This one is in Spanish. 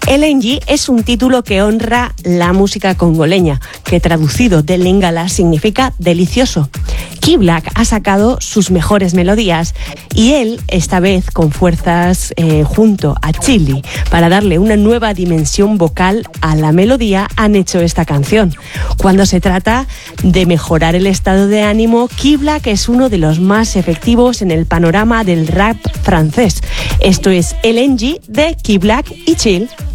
LNG es un título que honra la música congoleña, que traducido de lingala significa delicioso. Key Black ha sacado sus mejores melodías y él, esta vez con fuerzas junto a Chili, para darle una nueva dimensión vocal a la melodía, han hecho esta canción. Cuando se trata de mejorar el estado de ánimo, Key Black es uno de los más efectivos en el panorama del rap francés. Esto es LNG de Key Black y Chill.